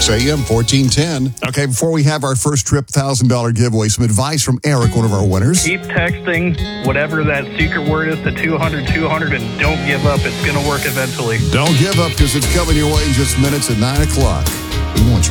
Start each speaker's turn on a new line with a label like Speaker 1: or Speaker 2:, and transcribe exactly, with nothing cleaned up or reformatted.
Speaker 1: six a.m., fourteen ten. Okay, before we have our first trip one thousand dollars giveaway, some advice from Eric, one of our winners.
Speaker 2: Keep texting whatever that secret word is to two hundred two hundred and don't give up. It's going to work eventually.
Speaker 1: Don't give up because it's coming your way in just minutes at nine o'clock. We want you.